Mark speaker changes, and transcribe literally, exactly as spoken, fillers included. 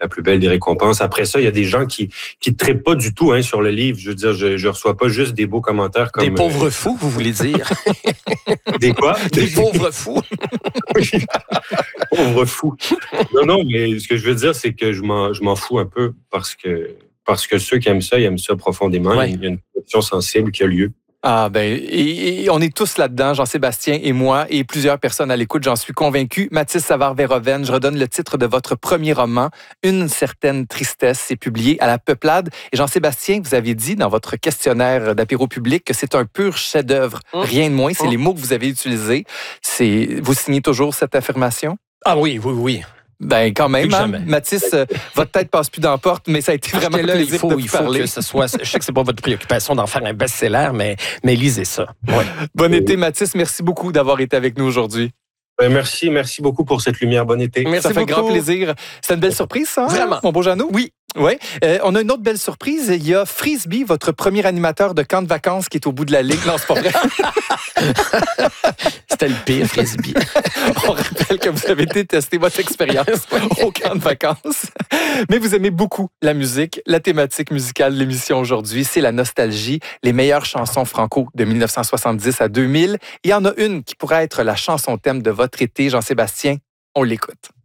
Speaker 1: la plus belle des récompenses. Après ça, il y a des gens qui qui ne trippent pas du tout hein, sur le livre. Je veux dire, je je reçois pas juste des beaux commentaires comme...
Speaker 2: Des pauvres euh... fous, vous voulez dire?
Speaker 1: Des quoi?
Speaker 2: Des pauvres fous.
Speaker 1: Oui. Pauvres fous. Non, non, mais ce que je veux dire, c'est que je m'en, je m'en fous un peu parce que, parce que ceux qui aiment ça, ils aiment ça profondément. Ouais. Il y a une connexion sensible qui a lieu.
Speaker 3: Ah ben, et, et on est tous là-dedans, Jean-Sébastien et moi, et plusieurs personnes à l'écoute, j'en suis convaincu. Mathis Savard-Verhoeven, je redonne le titre de votre premier roman, Une certaine tristesse, c'est publié à La Peuplade. Et Jean-Sébastien, vous avez dit dans votre questionnaire d'apéro public que c'est un pur chef-d'œuvre, mmh. rien de moins, c'est mmh. les mots que vous avez utilisés. C'est, vous signez toujours cette affirmation?
Speaker 2: Ah oui, oui, oui.
Speaker 3: Ben quand même, hein? Mathis, euh, votre tête passe plus dans la porte, mais ça a été
Speaker 2: Parce
Speaker 3: vraiment
Speaker 2: là,
Speaker 3: un plaisir
Speaker 2: il faut,
Speaker 3: de vous
Speaker 2: il faut
Speaker 3: parler.
Speaker 2: Que ce soit. Je sais que c'est pas votre préoccupation d'en faire un best-seller, mais mais lisez ça. Ouais.
Speaker 3: Bon été, Mathis. Merci beaucoup d'avoir été avec nous aujourd'hui.
Speaker 1: Ben merci, merci beaucoup pour cette lumière. Bon été.
Speaker 3: Merci ça fait beaucoup. Grand plaisir. C'est une belle surprise, ça. Hein,
Speaker 2: vraiment,
Speaker 3: mon beau Jeannot.
Speaker 2: Oui.
Speaker 3: Ouais. Euh, on a une autre belle surprise. Il y a Frisbee, votre premier animateur de camp de vacances, qui est au bout de la ligue. Non, c'est pas vrai.
Speaker 2: C'était le pire, Frisbee.
Speaker 3: On rappelle que vous avez été tester votre expérience au camp de vacances. Mais vous aimez beaucoup la musique. La thématique musicale de l'émission aujourd'hui, c'est la nostalgie, les meilleures chansons franco de dix-neuf cent soixante-dix à deux mille. Il y en a une qui pourrait être la chanson thème de votre été, Jean-Sébastien. On l'écoute.